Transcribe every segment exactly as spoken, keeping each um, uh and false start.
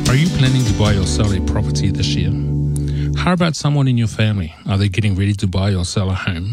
Are you planning to buy or sell a property this year? How about someone in your family? Are they getting ready to buy or sell a home?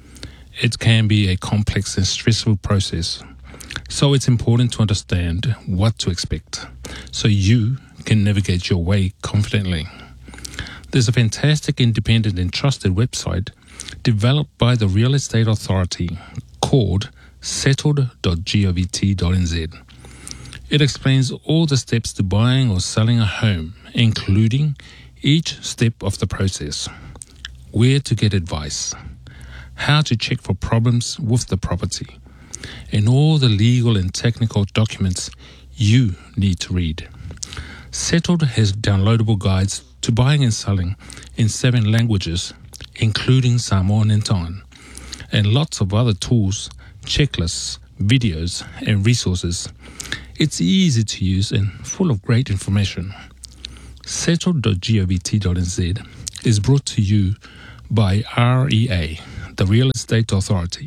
It can be a complex and stressful process, so it's important to understand what to expect so you can navigate your way confidently. There's a fantastic independent and trusted website developed by the Real Estate Authority called settled dot govt dot n z. It explains all the steps to buying or selling a home, including each step of the process, where to get advice, how to check for problems with the property, and all the legal and technical documents you need to read. Settled has downloadable guides to buying and selling in seven languages, including Samoan and Tongan, and lots of other tools, checklists, videos, and resources. It's easy to use and full of great information. settled dot govt dot n z is brought to you by R E A, the Real Estate Authority.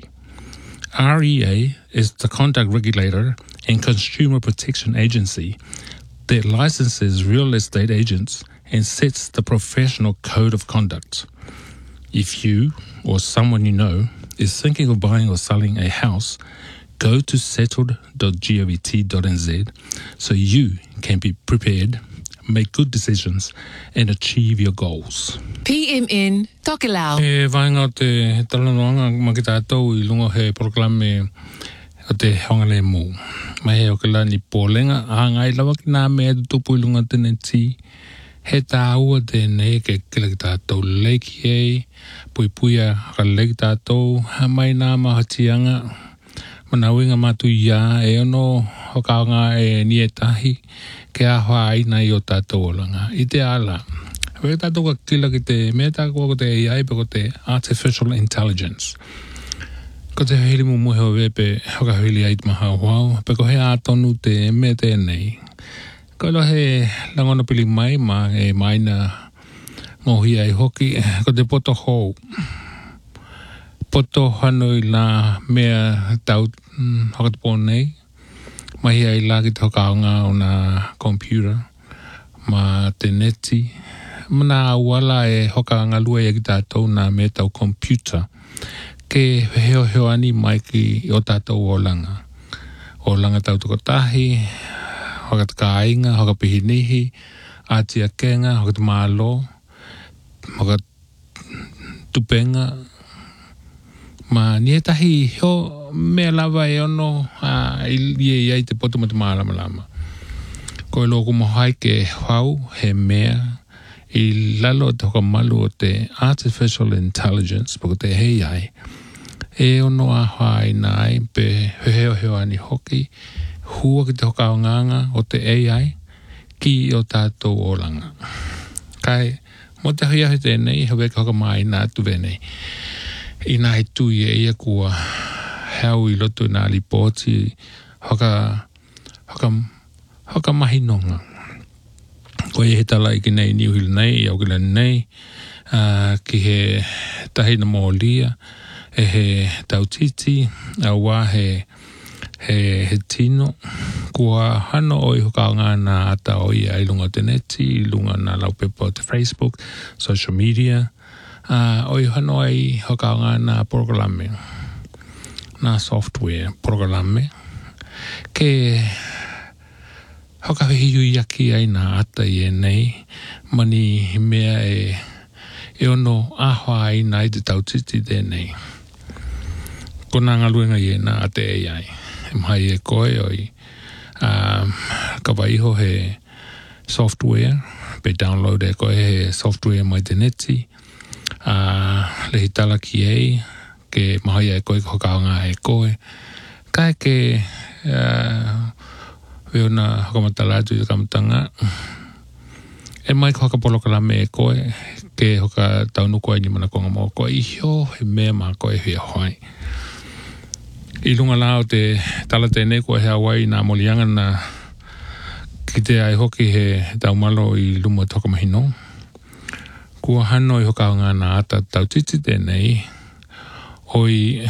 R E A is the conduct regulator and consumer protection agency that licenses real estate agents and sets the professional code of conduct. If you or someone you know is thinking of buying or selling a house, go to settled dot govt dot n z so you can be prepared, make good decisions, and achieve your goals. P M N Tokelau. E vainga te talanoanga makitatou I lungo he proklame o te hongale mo. Mai he o ke la ni pōlenga a ngai lawa ki nā mea tupu I lunga tene ti. He tā ua tēnei ke kila ki tātou leiki hei, pui puia ka leiki tātou, ha mai nā mahatianga, mana winga matu ia e ono hokaonga e ni e tahi, ke ahoa aina I o tātou olanga. I te ala, weka tātou ka kila ki te mea tākua ko te A I pe ko te Artificial Intelligence. Ko te hili mu muhe o wepe hoka hili ait maha wau, pe ko he ātonu te mea tēnei. Ko lo he langona pili mai ma e maina mohi ai hoki ko te poto hou. Poto hanoi la mea tau hokatapo nei. Mahi ai la ki te hokaonga o na computer ma te neti. Mana awala e hokaanga lua e ki tātou na mea tau computer. Ke heo heo ani mai ki o tātou o langa. O langa tau tuko tahi. Hoka te kāinga, hoka pihinihi, ātia kenga, hoka te mālo, hoka tupenga. Ma nietahi heo mea lava e ono a ilie iai te poto ma te mārama lama. Ko e loko mohai ke hau he mea I lalo te hoka malu o te Artificial Intelligence, pako te hei ai. E ono a hai nai pe heo heo ani hoki, hua ki te hoka o nganga o te A I ki o tātou o langa. Kai, mo te hia he tēnei, hawe ka hoka mai nā tu venei. I nā he tui e ia kua hau I loto nā lipoti, hoka, hoka, hoka mahi nonga. Ko e he tala I ki nei niuhila nei, au ki lani nei, uh, ki he tahi na mōlia, e he tautiti, au wā he He, he tino, kua hano oi hokaonga nā ata oi ai lunga te neti, lunga nā laupepa o te Facebook, social media, uh, oi hano ai hokaonga nā programe, nā software programe, ke hokahihu iaki ai nā ata I e nei, mani mea e, e ono ahoa ai nai te tautiti tēnei. Ko nā ngaluenga I e nā ate A I. Mai e koe oi um, ka waiho he software pe download e koe he software mai te neti uh, lehi tala ki ei ke mahai e koe hokaonga e koe kai ke uh, weona hokamatala atu I kamatanga e mai ko hokapolo kalame e koe ke hoka taunuko ai ni mana konga mo koe iho he mea ma koe hui ahoai I lunga lao te tala tēnei kua he Hawaii nā molianga na ki te ai hoki he taumalo I luma tokamahino. Kua hano I hokaonga nā ata tautiti tēnei oi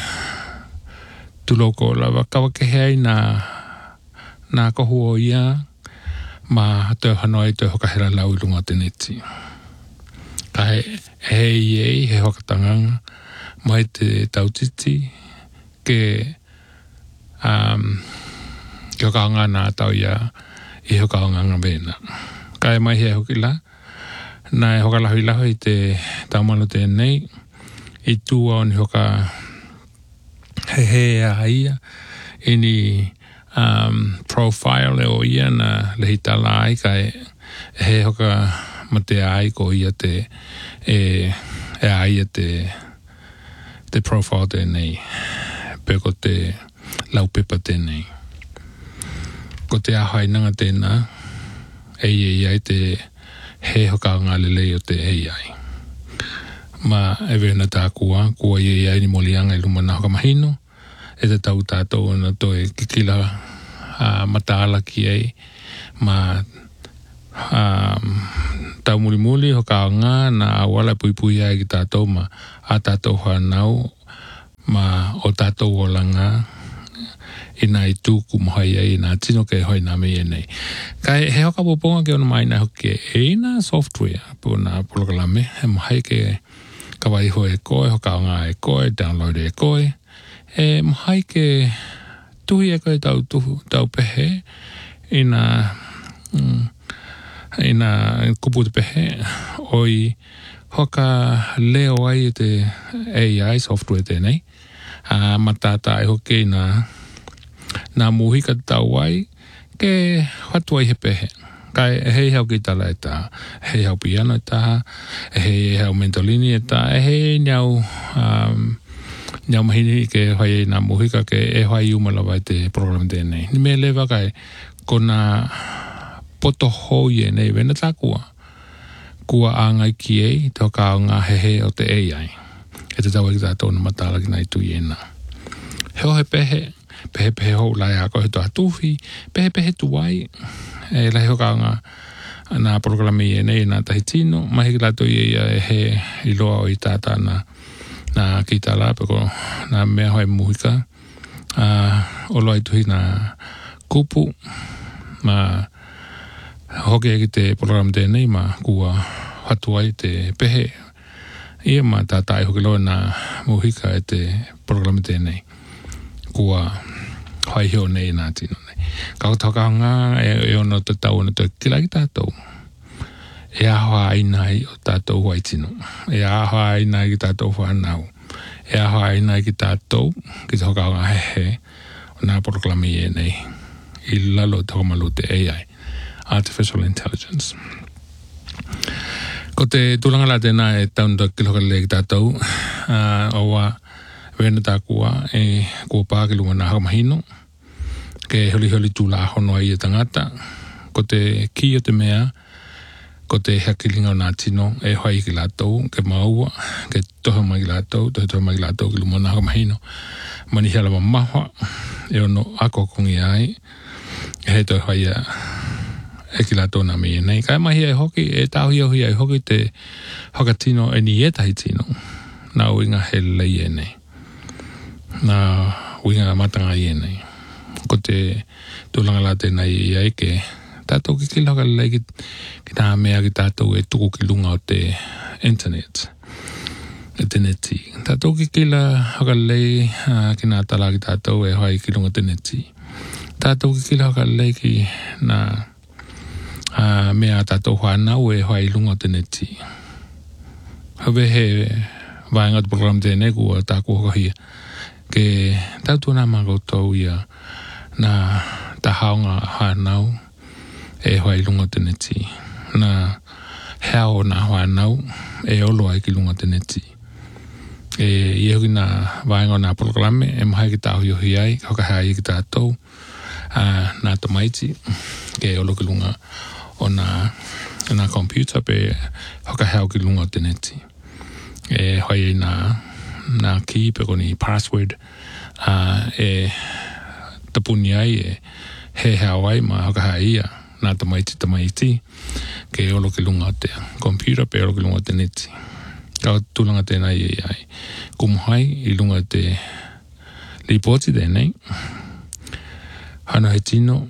tuloko lava kawake hei nā nā kohu o ia ma te hanoi te hokahera lau I lunga te neti. Ka he hei ei he hokatanganga mai te tautiti ke um, ke hokaonga nā tau ia I hokaonga ngā vena. Ka e mai he hokila na e hokalahui lahu I te taumalo tēnei I tua o ni hoka he he a ia ini um, profile e o ia na lehi tala ai ka e he hoka mate ai ko ia te e, e a ia te te profile tēnei pe ko te lau pepa tēnei ko te ahai nanga tēnā e ia ai te he hoka ngā lelei o te e ai ma e vena tā kua, kua i ai ni molianga I lumana hoka mahino, e te tau tātou na toi kikila uh, mataala ki ei, ma um, tau muli muli hoka o ngā na awala pui pui ai ki tātou ma a tātou whanau, ma o tātou o langa, ina I tūku mohai ai, ina tino ke hoi nā mei nei. Kai he hoka poponga ke ona mai na hoki e ina software, po na polokalame, he mohai ke kawai ho e koe, hoka o ngā e koe, download e koe, e mohai ke tuhi e koe tau, tuhu, tau pehe, ina, mm, ina kupu te pehe, oi hoka leo ai te A I software tēnei, a matata e hoke na, na muhika tau ai, ke hatu ai he pehe. Kai hei hau ki tala e tā, hei hau piano e tā, hei hau mentolini e tā, hei niau, um, niau mahini ke hoi nā muhika ke e hoi umalawa e te program tēnei. Ni me lewa kai kona poto hoi e nei wena tā kua. Kua āngai ki ei, tō kā o ngā hehe o te A I. E te tau e ki tā tōna matala ki nai tui e nā. Heo he pehe, pehe pehe hou lai a koe toa tuhi, pehe pehe tuai, e lai hoka ngā nā programi e nei nā tahi tino, mahi ki lato i e he I loa o I tātā nā, nā ki tā la, peko nā mea hoi muhika, uh, o loa I tuhi nā kupu, ma hoke e ki te programi te nei, ma kua hatu ai te pehe, ia ma tātā I hoke loa nā muhika e te programi te nei, kua hoi heo nei nā tino nei. Ka o toka ngā e, e ono te tau ono te kila ki tātou. E ahoa aina I o tātou huai tino. E ahoa aina I ki tātou whanau. E ahoa aina I ki tātou ki te hoka ngā hehe o nā proklami e nei. I lalo te homalu te A I. Artificial Intelligence. Ko te tūlanga la tēnā e taunu te kila hoka le ki tātou. Uh, owa wena tā kua e kua pāki lunga nā hakamahino. Ke holi holi tūla hono ai e tangata, ko te ki o te mea, ko te hakilinga o nā tino, e hoi ki lātou, ke maua, ke toha mai ki lātou, toha toha mai ki lātou, ki lumona haka mahino, mani hala ma mahua, e ono ako kongi ai, e he toi hoi a, e ki lātou nā mea nei, kai mahi ai hoki, e tāhui au hi ai hoki te haka tino e ni e tahi tino, nā uinga he lei e nei, nā uinga matanga i e nei. Ko te tūlanga la tēnā I ai ke tātou ki kila haka lei ki, ki tā mea ki tātou e tuku ki lunga o te internet, e te neti. Tātou ki kila haka lei uh, ki nā tala ki tātou e hoi ki lunga te neti. Tātou ki kila haka lei ki nā uh, mea tātou whanau e hoi lunga o te neti. Hawe he vaenga te program tēnei kua tā kua haka hia. Ke tātou nā mga koutou ia nā tahaonga whanau e hoi lunga te neti. Nā heo nā whanau e olo ai ki lunga te neti. E iehuki nā vaenga o nā programe e mahai ki tāhui o hi ai, hoka hea i ki tātou, uh, nā tamaiti, ke olo ki lunga o nā, nā computer pe hoka hea ki lunga o te neti. E hoi ai nā, nā ki pe koni password, uh, e tapuni ai e he hea wai ma hoka hea ia nā tamaiti tamaiti ke olo ki lunga o te computer pe olo ki lunga o te neti. Ka tūlanga tēnā i ai kumuhai I lunga te lipoti tēnei. Hano he tino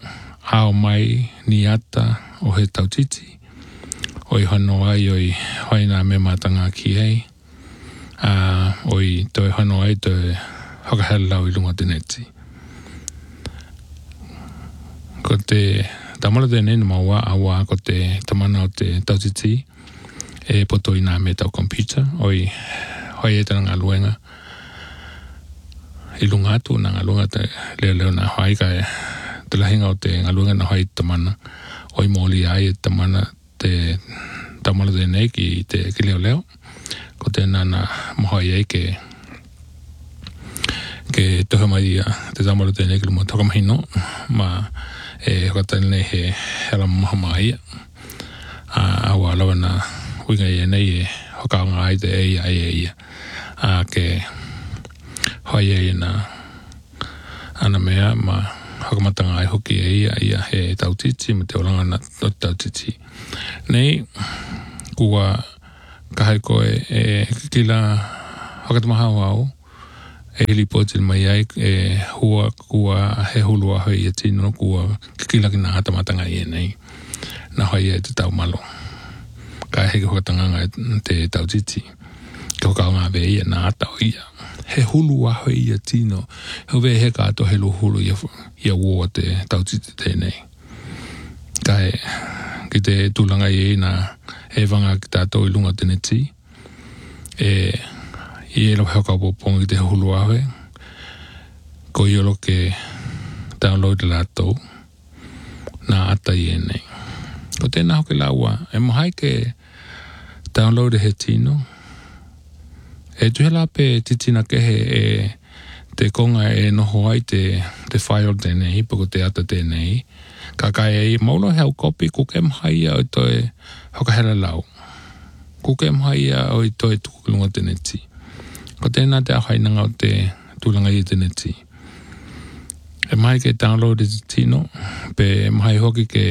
ao mai ni ata o he tautiti. Oi hono ai oi hoina me matanga ki ei. Uh, oi toi hono ai toi hakahelau i lunga teneti. Ko te tamala te nene maua awa ko te tamana o te tautiti e poto i nā me tau computer. Oi hoi e tana ngā luenga. I lunga atu na ngā luenga te leo leo na hoi ka e te lahinga o te ngā luenga na hoi tamana. Oi mōli ai e tamana te tamala te nei ki te ki leo leo. Ko te nana mahoi ei ke ke tohe mai ia te tamala te nei ki luma tokamahino. Ma e hokatani nei he hela maha mai ia. A awa lawa na winga ia nei e hokanga ai te ei ai e ia. A ke hoi ei na ana mea ma hakamatanga ai hoki e ia ia he tautiti ma te oranga na tautiti. Nei, kua kahai koe e kila hakatamaha wau e hili pōtil mai ai e hua kua he hulua hoi e tino kua kila ki nā hatamatanga i e nei. Na hoi e te tau malo. Ka heke hokatanga te tautiti. Ke hokao ngā vei e nā ata o ia. He hulu aho i a tino. He vei he kato he lu hulu i a, i a wō te tautiti tēnei. Ka he, ki te tūlanga i e na e wanga ki tātou i lunga teneti. E, i e lo heo popongi te hulu aho e. Ko i olo ke download la tau. Nā ata i e nei. Ko tēnā hoki laua. E mohai ke download he tino. E tuhela pe titina kehe e te konga e noho ai te, te file tēnei, pako te ata tēnei. Ka kai e maulo heo kopi kuke mhaia o toi hokahela lau. Kuke mhaia o toi tukulunga teneti. Ko tēnā te ahainanga o te tūlanga i teneti. E mai ke download e tino, pe mai hoki ke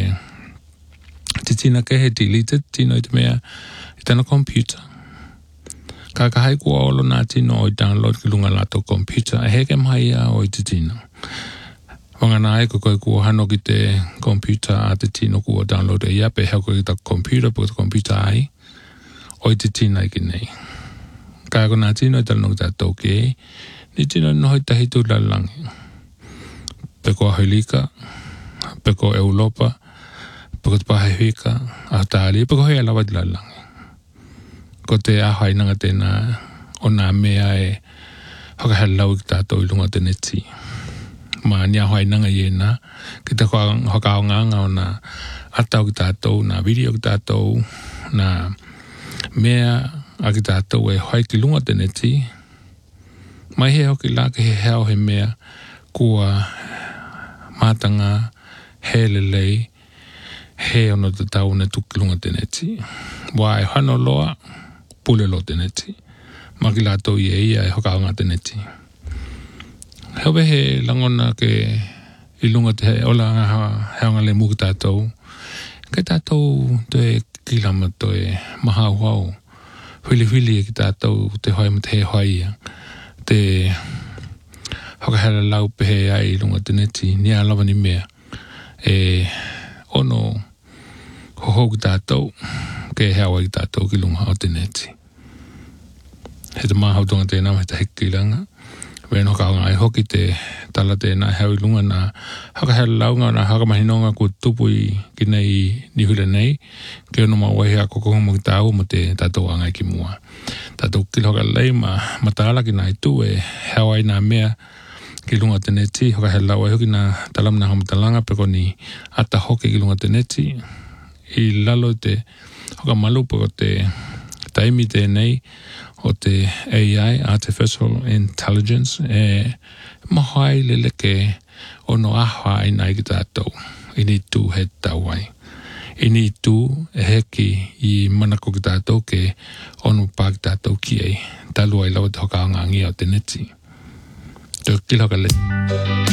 titina kehe deleted tino i te mea i tana computer. Ka kahai kua olo nā tino o i download ki lunga lato computer. E heke maia o i te tino. Wangana e ko koe kua hano ki te computer a te tino kua download e ia. Pe heo koe ki ta computer po te computer ai. O i te tina i ki nei. Ka ko nā tino i tala noki tātou ki e. Ni tino noho i tahi tū lalangi. Pe ko Ahoilika. Pe ko Europa. Pe ko te Pahehuika. A tāli. Pe ko hoi alawa i lalangi. Ko te ahai nanga tēnā o nā mea e hakahelau i tātou i lunga teneti. Ma ni ahai nanga i e nā. Ki te hokao nganga o nā atau ki tātou, nā video ki tātou, nā mea a ki tātou e hoi ki lunga teneti. Mai he hoki lā ki he heo he mea kua mātanga he lelei he ono te tau ne tuki lunga teneti. Wa e hano loa pule lo teneti. Maki lato i e ia e hokao ngā teneti. Hewe he langona ke i lunga te he ola ngā heonga le muki tātou. Ke tātou te kilama to e maha uau. Whili whili e ki tātou te hoi ma te he hoi ia. Te hokahela lau pehe ai i lunga teneti. Ni a lawa ni mea. E ono hoho ki tātou. Ke heawa ki tātou ki lunga o teneti. He te mahau tonga tēnā me te heki langa. Wēn hoka au ngai hoki te tala tēnā heo i lunga nā hakahela launga nā hakamahinonga kua tupu i ki nei ni hula nei. Ke ono mawai hea kokonga mo ki tāu mo te tātou angai ki mua. Tātou ki hoka lei ma mataala ki nā i tū e heawa i nā mea ki lunga teneti. Hakahela lau e hoki nā talam nā hamatalanga peko ni ata hoki ki lunga teneti. I lalo te hoka malu peko te taimi tēnei o te A I, Artificial Intelligence, e mahai lele ke ono aha i nai ki tātou. I ni tū he tauai. I ni tū e heki i manako ki tātou ke ono pā ki tātou ki ei. Talua i lawa te hoka anga ngia o te neti. Tō kiloka le.